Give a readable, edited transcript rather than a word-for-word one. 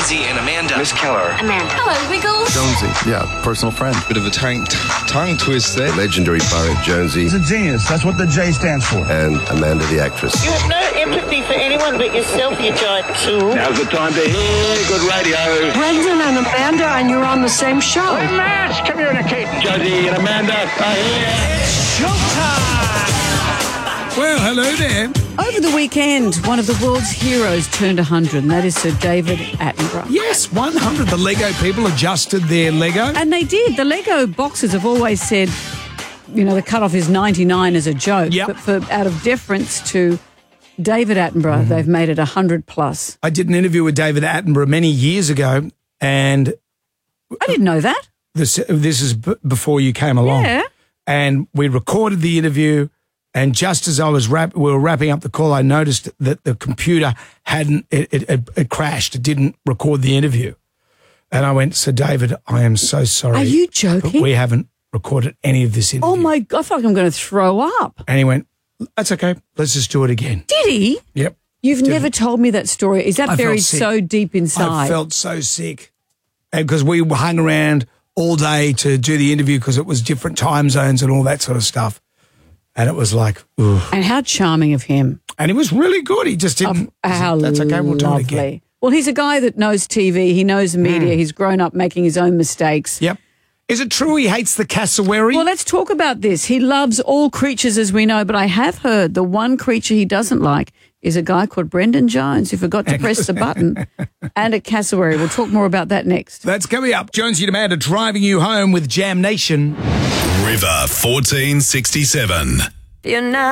Jonesy and Amanda. Miss Keller. Amanda. Hello, Wiggles. Jonesy, yeah, personal friend. Bit of a tongue twist there. Legendary pirate Jonesy. He's a genius. That's what the J stands for. And Amanda the actress. You have no empathy for anyone but yourself, you giant tool. Now's the time to hear good radio. Brendan and Amanda, and you're on the same show. Let's communicate. Josie and Amanda are here. Well, hello there. Over the weekend, one of the world's heroes turned 100, and that is Sir David Attenborough. Yes, 100. The Lego people adjusted their Lego. And they did. The Lego boxes have always said, you know, the cutoff is 99 as a joke. Yep. But out of deference to David Attenborough, they've made it 100 plus. I did an interview with David Attenborough many years ago, and I didn't know that. this is before you came along. Yeah. And we recorded the interview. And just as I was we were wrapping up the call, I noticed that the computer it crashed. It didn't record the interview. And I went, Sir David, I am so sorry. Are you joking? But we haven't recorded any of this interview. Oh, my God. I feel like I'm going to throw up. And he went, that's okay. Let's just do it again. Did he? Yep. You've never told me that story. Is that I buried felt sick. so deep inside? I felt so sick. Because we hung around all day to do the interview because it was different time zones and all that sort of stuff. And it was like, ugh. And how charming of him. And he was really good. He just didn't. How that's okay. We'll do it lovely. again. Well, he's a guy that knows TV. He knows media. He's grown up making his own mistakes. Yep. Is it true he hates the cassowary? Well, let's talk about this. He loves all creatures, as we know, but I have heard the one creature he doesn't like is a guy called Brendan Jones who forgot to press the button, and a cassowary. We'll talk more about that next. That's coming up. Jonesy and Amanda driving you home with Jam Nation. River 1467. You're not